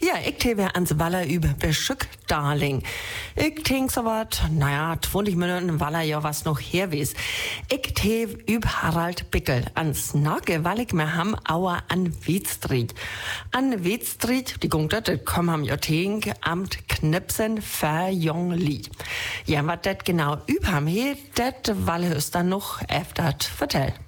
Ja, ich tebe ans Waller über Beschück, Darling. Ich denk so wat, 20 Minuten Waller ja was noch her wies. Ich tebe über Harald Bickel ans Nacke, weil ich mir ham Auer an Wiedstreet. An Wiedstreet, die Gungt, das kommen am Joteng, amt Knipsen verjongli. Ja, wat dat genau üb ham he, dat Walle ist dann noch öfter vertell.